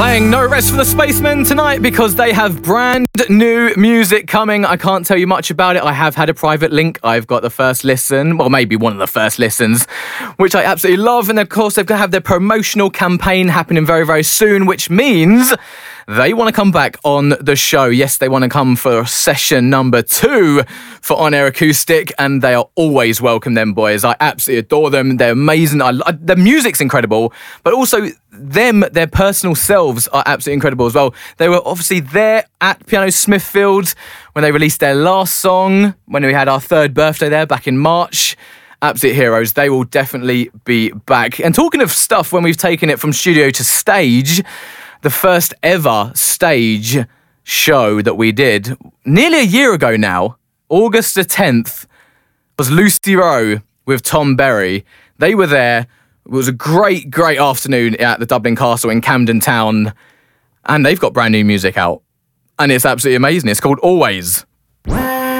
Playing No Rest for the Spacemen tonight because they have brand new music coming. I can't tell you much about it. I have had a private link. I've got the first listen, well, maybe one of the first listens, which I absolutely love. And of course, they're going to have their promotional campaign happening very, very soon, which means they want to come back on the show. Yes, they want to come for session number 2 for On Air Acoustic, and they are always welcome, them boys. I absolutely adore them. They're amazing. Their music's incredible, but also their personal selves are absolutely incredible as well. They were obviously there at Piano Smithfield when they released their last song, when we had our 3rd birthday there back in March. Absolute heroes. They will definitely be back. And talking of stuff when we've taken it from studio to stage, the first ever stage show that we did nearly a year ago now, August the 10th, was Lucy Rowe with Tom Berry. They were there. It was a great, great afternoon at the Dublin Castle in Camden Town. And they've got brand new music out. And it's absolutely amazing. It's called Always.